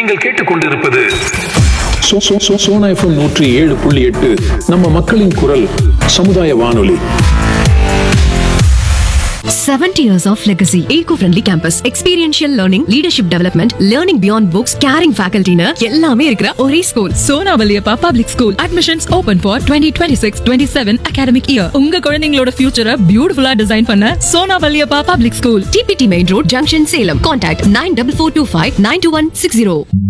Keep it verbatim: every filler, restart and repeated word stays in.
நீங்கள் கேட்டுக்கொண்டிருப்பது so- so- so- Sona FM நூற்றி ஏழு புள்ளி எட்டு நம்ம மக்களின் குரல் சமுதாய வானொலி. seventy years of legacy. Eco-friendly campus. Experiential learning, leadership development, learning beyond books, caring faculty னு எல்லாமே இருக்கிற ஒரே school. Sona Valliappa public school. Admissions open for twenty twenty-six twenty-seven academic year. உங்க குழந்தைங்களோட ஃபியூச்சரை பியூட்டிஃபுல்லா டிசைன் பண்ண Sona Valliappa public school. T P T Main Road, Junction, Salem. Contact nine four four two five nine two one six zero.